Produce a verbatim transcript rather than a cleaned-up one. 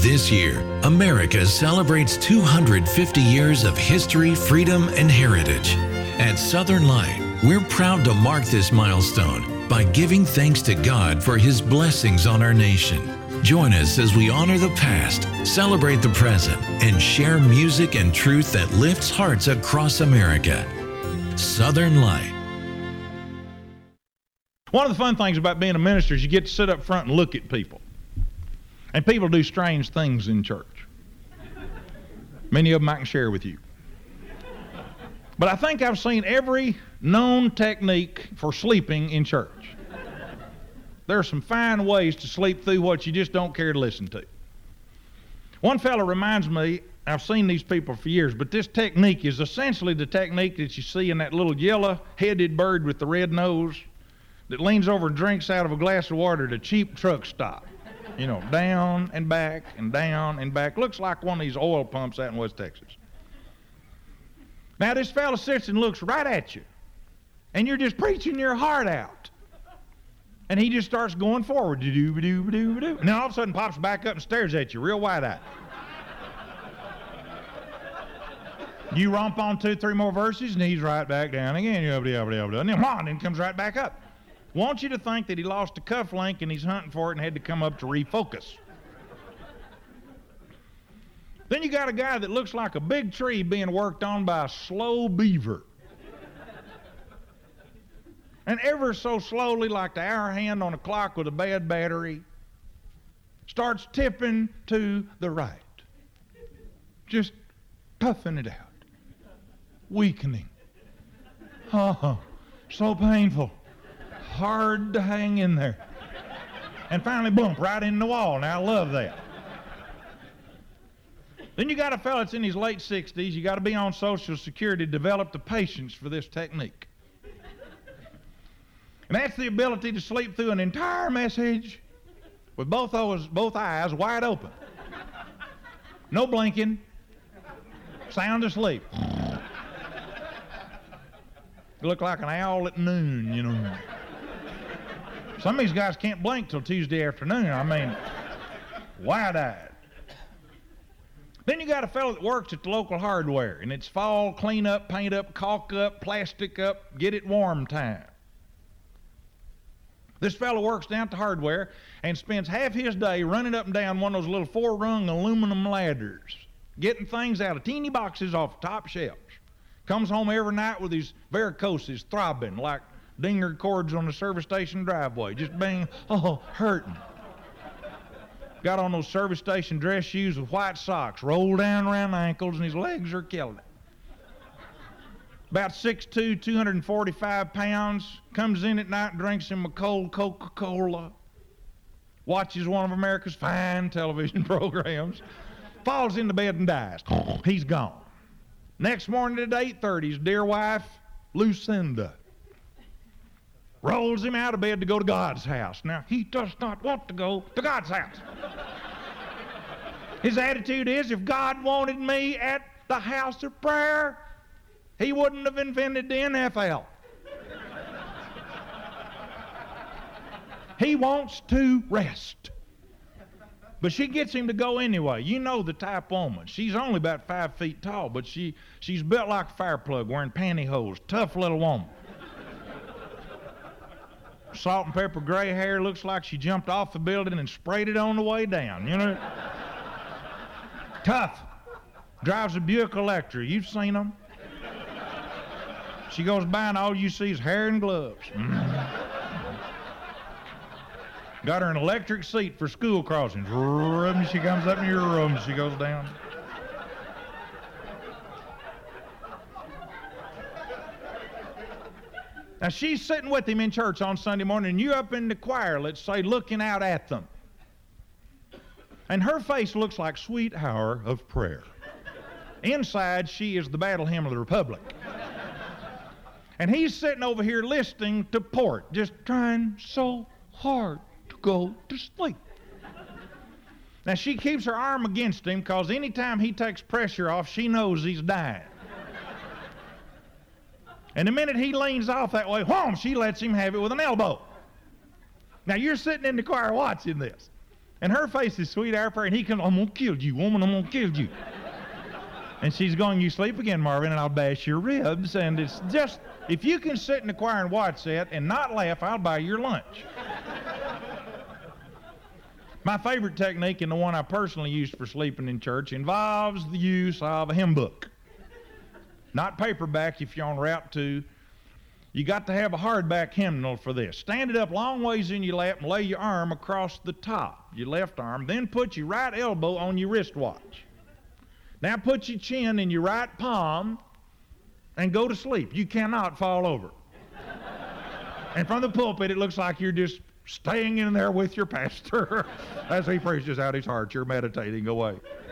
This year, America celebrates two hundred fifty years of history, freedom, and heritage. At Southern Light, we're proud to mark this milestone by giving thanks to God for His blessings on our nation. Join us as we honor the past, celebrate the present, and share music and truth that lifts hearts across America. Southern Light. One of the fun things about being a minister is you get to sit up front and look at people. And people do strange things in church. Many of them I can share with you. But I think I've seen every known technique for sleeping in church. There are some fine ways to sleep through what you just don't care to listen to. One fellow reminds me, I've seen these people for years, but this technique is essentially the technique that you see in that little yellow-headed bird with the red nose that leans over and drinks out of a glass of water at a cheap truck stop. You know, down and back and down and back. Looks like one of these oil pumps out in West Texas. Now this fellow sits and looks right at you, and you're just preaching your heart out. And he just starts going forward, do-do-do-do-do-do. And then all of a sudden pops back up and stares at you real wide-eyed. You romp on two, three more verses, and he's right back down again. And then, and then comes right back up. Want you to think that he lost a cuff link and he's hunting for it and had to come up to refocus. Then you got a guy that looks like a big tree being worked on by a slow beaver. And ever so slowly, like the hour hand on a clock with a bad battery, starts tipping to the right. Just puffing it out. Weakening. Oh, so painful. Hard to hang in there. And finally, boom, right in the wall. Now, I love that. Then you got a fella that's in his late sixties. You got to be on Social Security to develop the patience for this technique. And that's the ability to sleep through an entire message with both those, both eyes wide open. No blinking. Sound asleep. You look like an owl at noon, you know. Some of these guys can't blink till Tuesday afternoon. I mean, wide-eyed. Then you got a fellow that works at the local hardware, and it's fall, clean up, paint up, caulk up, plastic up, get it warm time. This fellow works down at the hardware and spends half his day running up and down one of those little four-rung aluminum ladders, getting things out of teeny boxes off the top shelves. Comes home every night with his varicoses throbbing like dinger cords on the service station driveway, just being, oh, hurting. Got on those service station dress shoes with white socks, rolled down around the ankles, and his legs are killing it. About six foot two, two hundred forty-five pounds, comes in at night and drinks him a cold Coca-Cola, watches one of America's fine television programs, falls into bed and dies. He's gone. Next morning at eight thirty, his dear wife, Lucinda, rolls him out of bed to go to God's house. Now, he does not want to go to God's house. His attitude is, if God wanted me at the house of prayer, He wouldn't have invented the N F L. He wants to rest. But she gets him to go anyway. You know the type woman. She's only about five feet tall, but she, she's built like a fire plug, wearing pantyhose. Tough little woman. Salt and pepper gray hair, looks like she jumped off the building and sprayed it on the way down, you know? Tough. Drives a Buick Electra. You've seen them. She goes by and all you see is hair and gloves. Mm. Got her an electric seat for school crossings. She comes up in your room, she goes down. Now she's sitting with him in church on Sunday morning, and you up in the choir, let's say, looking out at them. And her face looks like sweet hour of prayer. Inside, she is the battle hymn of the Republic. And he's sitting over here listening to port, just trying so hard to go to sleep. Now she keeps her arm against him because anytime he takes pressure off, she knows he's dying. And the minute he leans off that way, whoom, she lets him have it with an elbow. Now you're sitting in the choir watching this. And her face is sweet air prayer, and he comes, I'm going to kill you, woman, I'm going to kill you. And she's going, you sleep again, Marvin, and I'll bash your ribs. And it's just, if you can sit in the choir and watch that and not laugh, I'll buy your lunch. My favorite technique, and the one I personally used for sleeping in church, involves the use of a hymn book. Not paperback if you're on Route two. You got to have a hardback hymnal for this. Stand it up long ways in your lap and lay your arm across the top, your left arm. Then put your right elbow on your wristwatch. Now put your chin in your right palm and go to sleep. You cannot fall over. And from the pulpit, it looks like you're just staying in there with your pastor as he preaches out his heart. You're meditating away.